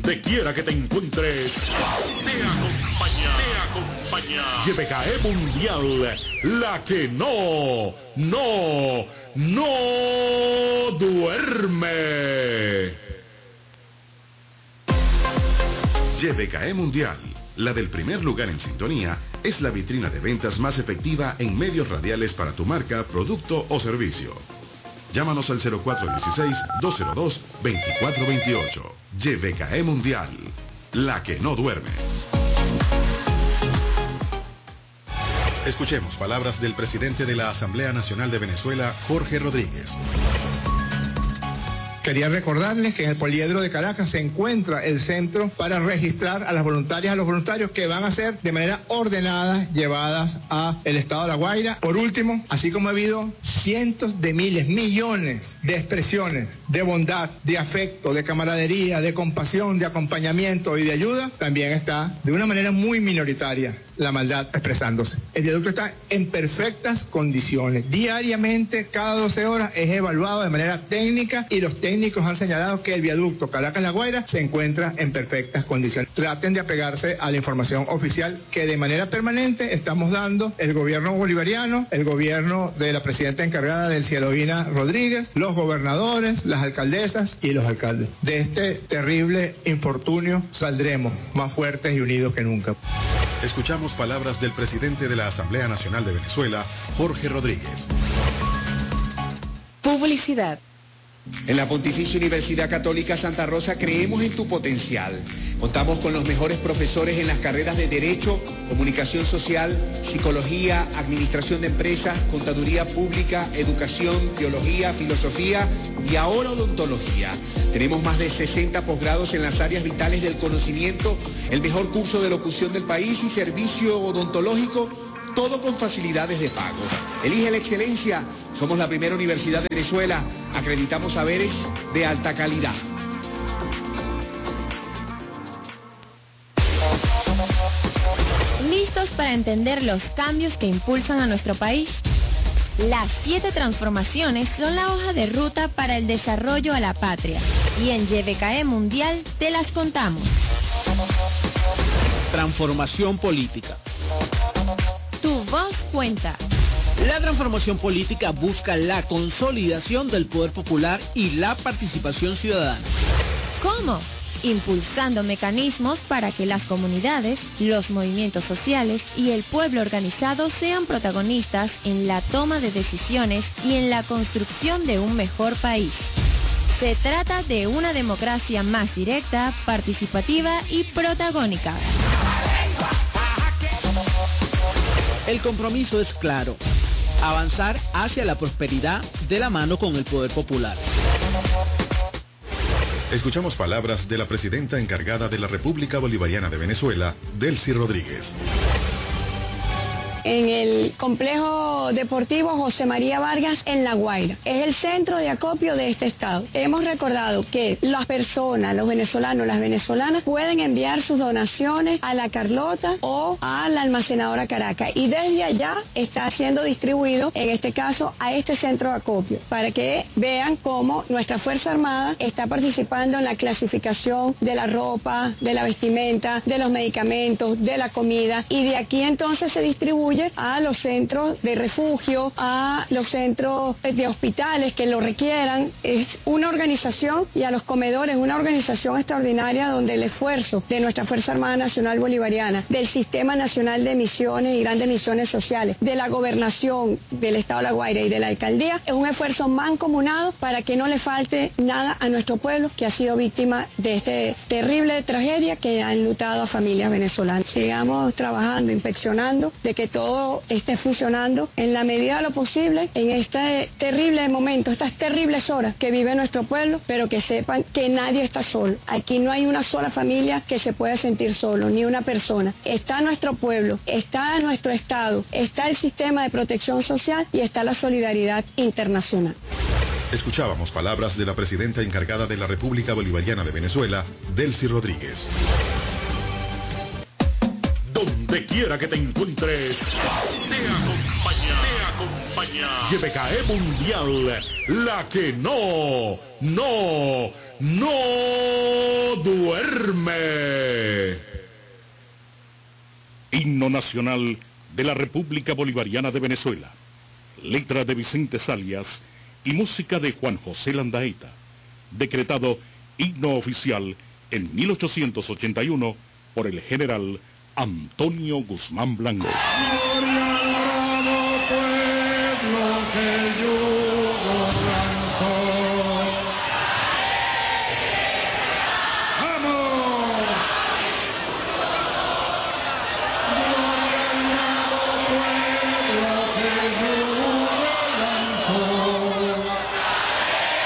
Donde quiera que te encuentres, te acompaña. YPKE Mundial, la que no duerme. YPKE Mundial, la del primer lugar en sintonía, es la vitrina de ventas más efectiva en medios radiales para tu marca, producto o servicio. Llámanos al 0416-202-2428. YPKE Mundial, la que no duerme. Escuchemos palabras del presidente de la Asamblea Nacional de Venezuela, Jorge Rodríguez. Quería recordarles que en el Poliedro de Caracas se encuentra el centro para registrar a las voluntarias, a los voluntarios que van a ser de manera ordenada llevadas a el estado de La Guaira. Por último, así como ha habido cientos de miles, millones de expresiones de bondad, de afecto, de camaradería, de compasión, de acompañamiento y de ayuda, también está de una manera muy minoritaria la maldad expresándose. El viaducto está en perfectas condiciones. Diariamente, cada 12 horas, es evaluado de manera técnica y los técnicos han señalado que el viaducto Caracas-La Guaira se encuentra en perfectas condiciones. Traten de apegarse a la información oficial que de manera permanente estamos dando el gobierno bolivariano, el gobierno de la presidenta encargada del Cielovina Rodríguez, los gobernadores, las alcaldesas y los alcaldes. De este terrible infortunio saldremos más fuertes y unidos que nunca. Escuchamos palabras del presidente de la Asamblea Nacional de Venezuela, Jorge Rodríguez. Publicidad. En la Pontificia Universidad Católica Santa Rosa creemos en tu potencial. Contamos con los mejores profesores en las carreras de Derecho, Comunicación Social, Psicología, Administración de Empresas, Contaduría Pública, Educación, Teología, Filosofía y ahora Odontología. Tenemos más de 60 posgrados en las áreas vitales del conocimiento, el mejor curso de locución del país y servicio odontológico, todo con facilidades de pago. Elige la excelencia. Somos la primera universidad de Venezuela. Acreditamos saberes de alta calidad. ¿Listos para entender los cambios que impulsan a nuestro país? Las 7 transformaciones son la hoja de ruta para el desarrollo a la patria. Y en YPKE Mundial te las contamos. Transformación política. Tu voz cuenta. La transformación política busca la consolidación del poder popular y la participación ciudadana. ¿Cómo? Impulsando mecanismos para que las comunidades, los movimientos sociales y el pueblo organizado sean protagonistas en la toma de decisiones y en la construcción de un mejor país. Se trata de una democracia más directa, participativa y protagónica. El compromiso es claro: avanzar hacia la prosperidad de la mano con el poder popular. Escuchamos palabras de la presidenta encargada de la República Bolivariana de Venezuela, Delcy Rodríguez. En el complejo deportivo José María Vargas en La Guaira. Es el centro de acopio de este estado. Hemos recordado que las personas, los venezolanos, las venezolanas pueden enviar sus donaciones a la Carlota o a la almacenadora Caracas y desde allá está siendo distribuido, en este caso, a este centro de acopio para que vean cómo nuestra Fuerza Armada está participando en la clasificación de la ropa, de la vestimenta, de los medicamentos, de la comida y de aquí entonces se distribuye a los centros de refugio, a los centros de hospitales que lo requieran. Es una organización y a los comedores, una organización extraordinaria donde el esfuerzo de nuestra Fuerza Armada Nacional Bolivariana, del Sistema Nacional de Misiones y Grandes Misiones Sociales, de la Gobernación del Estado de La Guaira y de la Alcaldía, es un esfuerzo mancomunado para que no le falte nada a nuestro pueblo que ha sido víctima de esta terrible tragedia que ha enlutado a familias venezolanas. Sigamos trabajando, inspeccionando de que todo esté funcionando en la medida de lo posible en este terrible momento, estas terribles horas que vive nuestro pueblo, pero que sepan que nadie está solo. Aquí no hay una sola familia que se pueda sentir solo, ni una persona. Está nuestro pueblo, está nuestro Estado, está el sistema de protección social y está la solidaridad internacional. Escuchábamos palabras de la presidenta encargada de la República Bolivariana de Venezuela, Delcy Rodríguez. Donde quiera que te encuentres, te acompaña. YPKE Mundial, la que no no duerme. Himno nacional de la República Bolivariana de Venezuela. Letra de Vicente Salias y música de Juan José Landaeta. Decretado himno oficial en 1881 por el general Antonio Guzmán Blanco. ¡Gloria al bravo pueblo!